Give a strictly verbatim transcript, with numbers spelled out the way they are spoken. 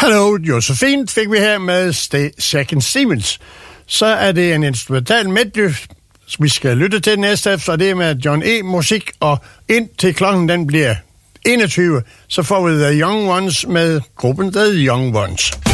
Hello, Josephine fik vi her med Second Stevens. Så er det en instrumental medley, vi skal lytte til næste efter, det er med John E. musik, og indtil klokken den bliver enogtyve, så får vi The Young Ones med gruppen The Young Ones.